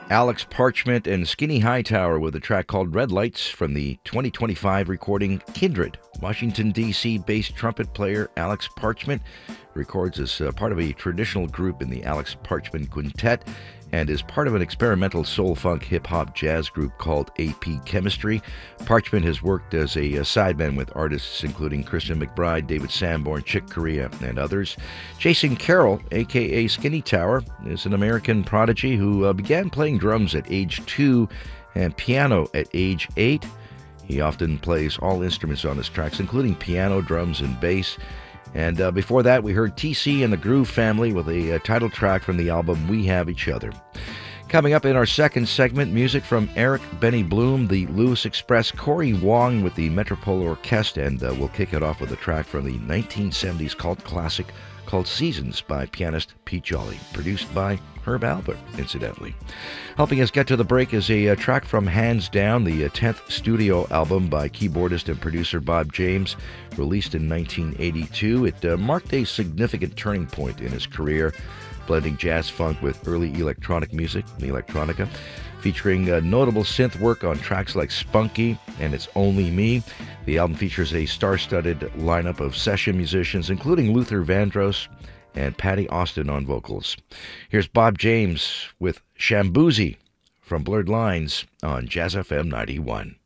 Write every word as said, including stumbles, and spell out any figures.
Alex Parchment and Skinny Hightower with a track called Red Lights from the twenty twenty-five recording Kindred. Washington, D C-based trumpet player Alex Parchment records as uh, part of a traditional group in the Alex Parchment Quintet and is part of an experimental soul-funk hip-hop jazz group called A P Chemistry. Parchment has worked as a, a sideman with artists including Christian McBride, David Sanborn, Chick Corea, and others. Jason Carroll, a k a. Skinny Tower, is an American prodigy who uh, began playing drums at age two and piano at age eight. He often plays all instruments on his tracks, including piano, drums, and bass. And uh, before that, we heard T C and the Groove Family with a uh, title track from the album We Have Each Other. Coming up in our second segment, music from Eric Benny Bloom, the Lewis Express, Corey Wong with the Metropole Orchestra, and uh, we'll kick it off with a track from the nineteen seventies cult classic called Seasons by pianist Pete Jolly, produced by Herb Alpert, incidentally. Helping us get to the break is a, a track from Hands Down, the uh, tenth studio album by keyboardist and producer Bob James, released in nineteen eighty-two. It uh, marked a significant turning point in his career, blending jazz funk with early electronic music, the electronica, featuring uh, notable synth work on tracks like Spunky and It's Only Me. The album features a star-studded lineup of session musicians, including Luther Vandross and Patty Austin on vocals. Here's Bob James with Shamboozy from Blurred Lines on Jazz F M ninety-one.